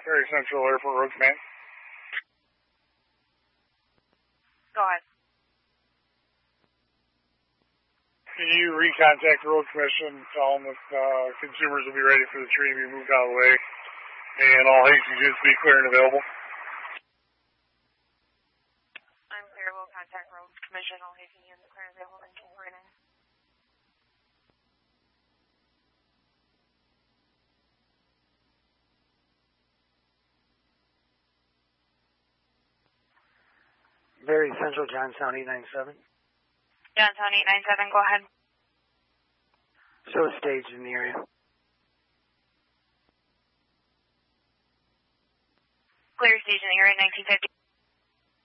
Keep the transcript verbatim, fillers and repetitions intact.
Very Central Airport Road Command. Go ahead. Can you recontact the Road Commission, tell them that uh, consumers will be ready for the tree to be moved out of the way, and all Hastings units will be clear and available? I'm clear. We'll contact Road Commission. All Hastings units clear and available. And can we're in. Very Central, Johnstown eight nine seven. Johnstown eight nine seven, go ahead. Show a stage in the area. Clear stage in the area, nineteen fifty.